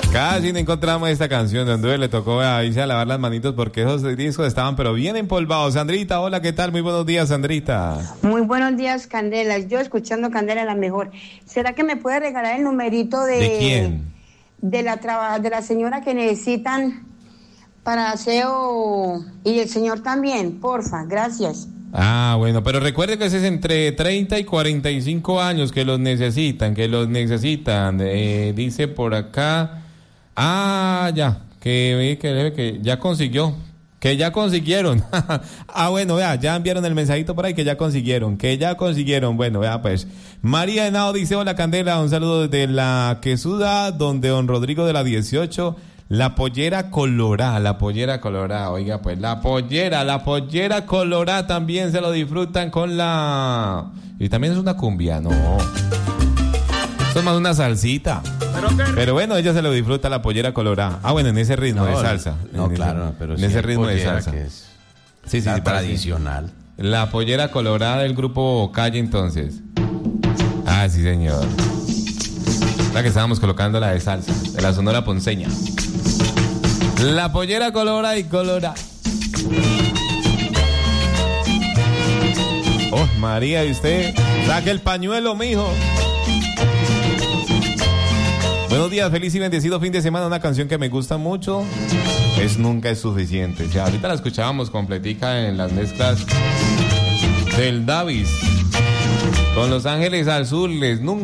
Casi no encontramos esta canción donde le tocó irse a lavar las manitos porque esos discos estaban pero bien empolvados. Sandrita, hola, ¿qué tal? Muy buenos días, Sandrita. Muy buenos días, Candela. Yo escuchando Candela la mejor. ¿Será que me puede regalar el numerito ¿De quién? De la señora que necesitan para aseo y el señor también? Porfa, gracias. Ah, bueno, pero recuerde que ese es entre 30 y 45 años que los necesitan, dice por acá. Ah, ya, que ya consiguió, que ya consiguieron. Ah, bueno, vea, ya enviaron el mensajito por ahí que ya consiguieron. Bueno, vea pues. María Henao dice, hola Candela, un saludo desde la Quesuda, donde don Rodrigo de la 18, la pollera colorada, oiga pues, la pollera colorada también se lo disfrutan con la... Y también es una cumbia, no. Esto es más una salsita. Pero bueno, ella se lo disfruta la pollera colorada. Ah, bueno, en ese ritmo de salsa. Pero en ese ritmo de salsa. Que es sí, tradicional. La pollera colorada del grupo Calle, entonces. Ah, sí, señor. La que estábamos colocando, la de salsa, de la Sonora Ponceña. La pollera colorada y colorada. Oh, María, ¿y usted? Saque el pañuelo, mijo. Buenos días, feliz y bendecido fin de semana. Una canción que me gusta mucho es Nunca es suficiente. Ya, ahorita la escuchábamos completica en las mezclas del Davis con Los Ángeles Azules. Nunca